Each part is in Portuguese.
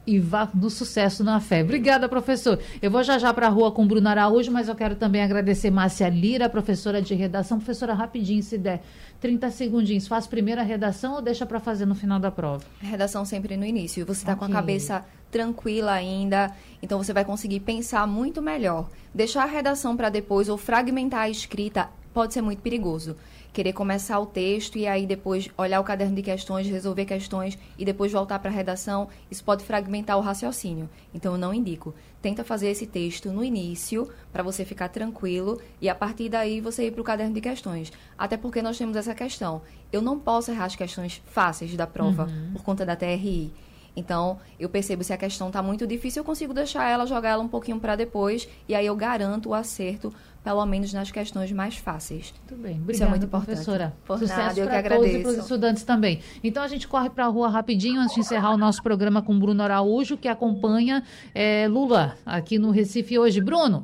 e vá no sucesso, na fé. Obrigada, professor. Eu vou já para a rua com Bruno Araújo, mas eu quero também agradecer Márcia Lira, professora de redação. Professora, rapidinho, se der, 30 segundinhos. Faz primeiro a redação ou deixa para fazer no final da prova? Redação sempre no início. Você está com a cabeça tranquila ainda, então você vai conseguir pensar muito melhor. Deixar a redação para depois ou fragmentar a escrita pode ser muito perigoso. Querer começar o texto e aí depois olhar o caderno de questões, resolver questões e depois voltar para a redação, isso pode fragmentar o raciocínio. Então, eu não indico. Tenta fazer esse texto no início, para você ficar tranquilo, e a partir daí você ir para o caderno de questões. Até porque nós temos essa questão. Eu não posso errar as questões fáceis da prova por conta da TRI. Então, eu percebo se a questão está muito difícil, eu consigo deixar ela, jogar ela um pouquinho para depois, e aí eu garanto o acerto, pelo menos nas questões mais fáceis. Muito bem, obrigada, isso é muito importante. Professora. Por Sucesso nada, eu que para agradeço. todos e para os estudantes também. Então, a gente corre para a rua rapidinho, antes de encerrar o nosso programa com Bruno Araújo, que acompanha Lula aqui no Recife hoje. Bruno.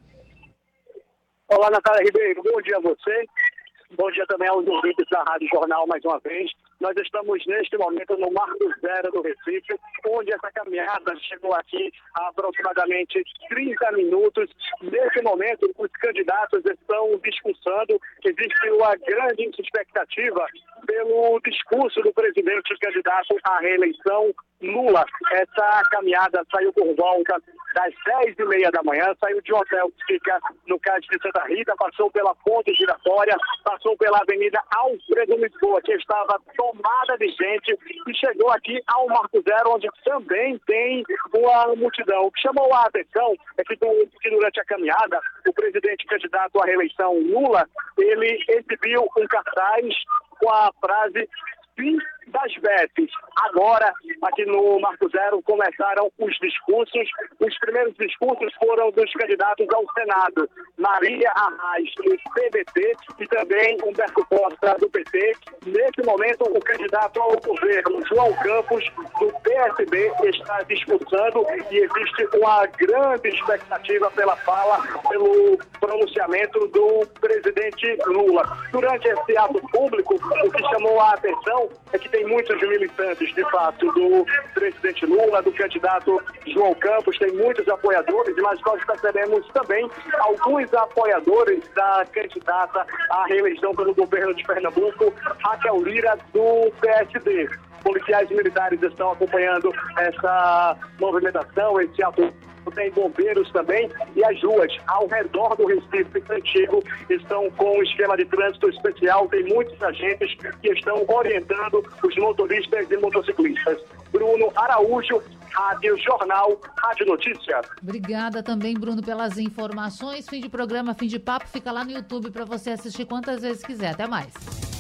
Olá, Natália Ribeiro, bom dia a você. Bom dia também aos ouvintes da Rádio Jornal mais uma vez. Nós estamos neste momento no Marco Zero do Recife, onde essa caminhada chegou aqui há aproximadamente 30 minutos. Nesse momento, os candidatos estão discursando. Existe uma grande expectativa pelo discurso do presidente candidato à reeleição, Lula. Essa caminhada saiu por volta das 10h30 da manhã, saiu de um hotel que fica no Cais de Santa Rita, passou pela Ponte Giratória, passou pela Avenida Alfredo Lisboa, que estava tomada de gente, e chegou aqui ao Marco Zero, onde também tem uma multidão. O que chamou a atenção é que durante a caminhada, o presidente candidato à reeleição, Lula, ele exibiu um cartaz com a frase "Fim das Betes". Agora, aqui no Marco Zero, começaram os discursos. Os primeiros discursos foram dos candidatos ao Senado, Maria Arraes, do PDT, e também Humberto Costa, do PT. Nesse momento, o candidato ao governo, João Campos, do PSB, está discursando, e existe uma grande expectativa pela fala, pelo pronunciamento do presidente Lula. Durante esse ato público, o que chamou a atenção é que tem muitos militantes, de fato, do presidente Lula, do candidato João Campos, tem muitos apoiadores, mas nós percebemos também alguns apoiadores da candidata à reeleição pelo governo de Pernambuco, Raquel Lira, do PSD. Policiais militares estão acompanhando essa movimentação, esse ato. Tem bombeiros também, e as ruas ao redor do Recife Antigo estão com um esquema de trânsito especial. Tem muitos agentes que estão orientando os motoristas e motociclistas. Bruno Araújo, Rádio Jornal, Rádio Notícia. Obrigada também, Bruno, pelas informações. Fim de programa, fim de papo, fica lá no YouTube para você assistir quantas vezes quiser. Até mais.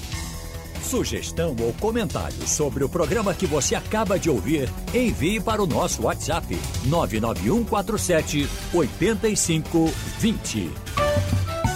Sugestão ou comentário sobre o programa que você acaba de ouvir, envie para o nosso WhatsApp 99147 8520.